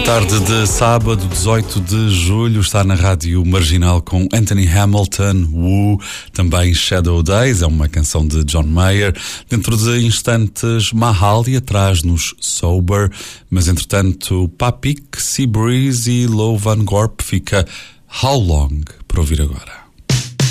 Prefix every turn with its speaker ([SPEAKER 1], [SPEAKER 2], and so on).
[SPEAKER 1] Tarde de sábado, 18 de julho, está na Rádio Marginal com Anthony Hamilton, Woo, também Shadow Days, é uma canção de John Mayer. Dentro de instantes, Mahalia traz-nos Sober, mas entretanto, Papik, Sea Breeze e Low Van Gorp fica How Long, para ouvir agora.